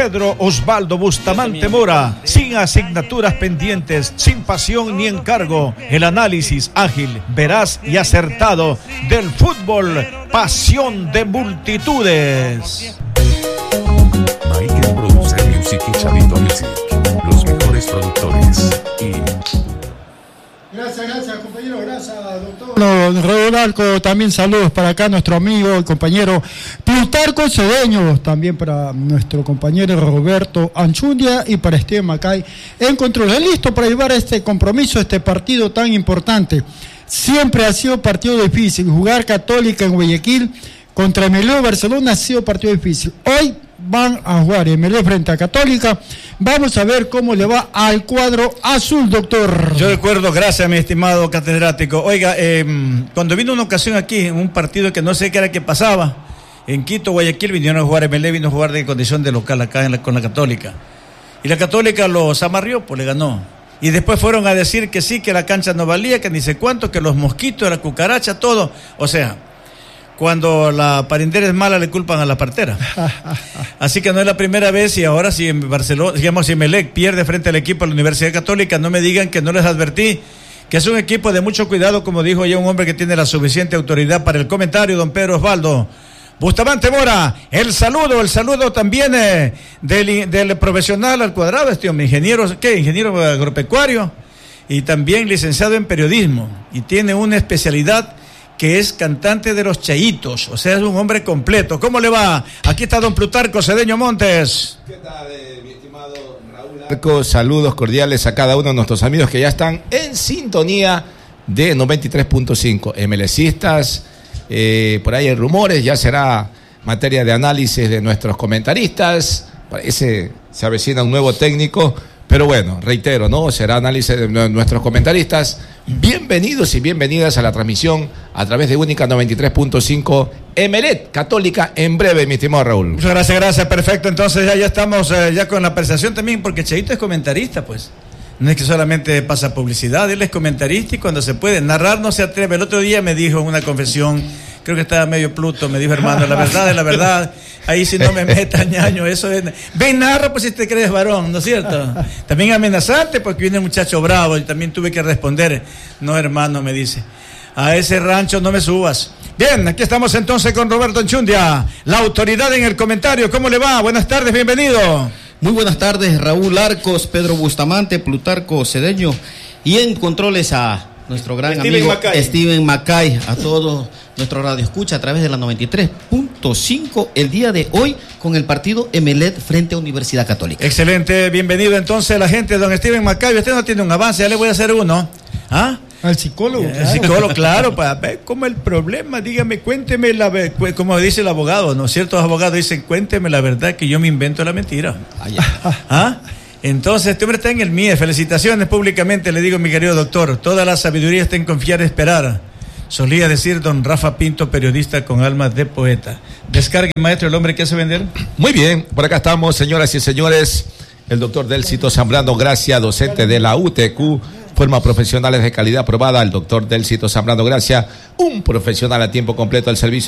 Pedro Osvaldo Bustamante Mora, sin asignaturas pendientes, sin pasión ni encargo, el análisis ágil, veraz y acertado del fútbol, pasión de multitudes. Michael Producer Music y Chavito Music, los mejores productores. Gracias, compañero, gracias, doctor. Raúl Arco, también saludos para acá, nuestro amigo y compañero Plutarco Cedeño, también para nuestro compañero Roberto Anchundia y para Steven Macay en control. Listo para llevar este compromiso, este partido tan importante. Siempre ha sido partido difícil, jugar Católica en Guayaquil contra Emelec Barcelona ha sido partido difícil. Hoy van a jugar Emelec frente a Católica. Vamos a ver cómo le va al cuadro azul, doctor. Yo recuerdo, gracias mi estimado catedrático. Oiga, cuando vino una ocasión aquí, en un partido que no sé qué era que pasaba, en Quito, Guayaquil, vinieron a jugar Emelec, vino a jugar de condición de local acá con la Católica. Y la Católica los amarrió, pues le ganó. Y después fueron a decir que sí, que la cancha no valía, que ni sé cuánto, que los mosquitos, la cucaracha, todo. O sea, cuando la parindera es mala le culpan a la partera. Así que no es la primera vez. Y ahora si en Barcelona, digamos, si Emelec pierde frente al equipo de la Universidad Católica, no me digan que no les advertí que es un equipo de mucho cuidado, como dijo ya un hombre que tiene la suficiente autoridad para el comentario, don Pedro Osvaldo Bustamante Mora. El saludo también del profesional al cuadrado, ingeniero agropecuario y también licenciado en periodismo, y tiene una especialidad que es cantante de los Chayitos, o sea, es un hombre completo. ¿Cómo le va? Aquí está don Plutarco Cedeño Montes. ¿Qué tal, mi estimado Raúl Arco? Saludos cordiales a cada uno de nuestros amigos que ya están en sintonía de 93.5. Emelecistas, por ahí hay rumores, ya será materia de análisis de nuestros comentaristas. Parece se avecina un nuevo técnico, pero bueno, reitero, ¿no? Será análisis de nuestros comentaristas. Bienvenidos y bienvenidas a la transmisión a través de Única 93.5 Emelec Católica en breve, mi estimado Raúl. Muchas gracias, perfecto. Entonces ya estamos ya con la apreciación también, porque Cheito es comentarista, pues. No es que solamente pasa publicidad, él es comentarista y cuando se puede narrar no se atreve. El otro día me dijo en una confesión, creo que estaba medio Pluto, me dijo: hermano, la verdad es la verdad, ahí si no me metas ñaño, eso es, ven, narra pues si te crees varón, ¿no es cierto? También amenazante porque viene un muchacho bravo y también tuve que responder: no, hermano, me dice, a ese rancho no me subas. Bien, aquí estamos entonces con Roberto Anchundia, la autoridad en el comentario. ¿Cómo le va? Buenas tardes, bienvenido. Muy buenas tardes, Raúl Arcos, Pedro Bustamante, Plutarco Cedeño, y en controles a nuestro gran amigo Steven Macay, a todos nuestro radio escucha a través de la 93.5 el día de hoy con el partido Emelec frente a Universidad Católica. Excelente, bienvenido entonces la gente, don Steven Macay. Usted no tiene un avance, ya le voy a hacer uno. ¿Ah? Al psicólogo. El psicólogo, claro, para ver cómo el problema, dígame, cuénteme como dice el abogado, ¿no? Ciertos abogados dicen: cuénteme la verdad, que yo me invento la mentira. ¿Ah? Entonces, este hombre está en el MIE. Felicitaciones públicamente, le digo, mi querido doctor. Toda la sabiduría está en confiar y esperar. Solía decir don Rafa Pinto, periodista con alma de poeta. Descargue, maestro, el hombre que hace vender. Muy bien, por acá estamos, señoras y señores. El doctor Delcito Zambrano Gracia, docente de la UTQ, forma profesionales de calidad aprobada. El doctor Delcito Zambrano Gracia, un profesional a tiempo completo al servicio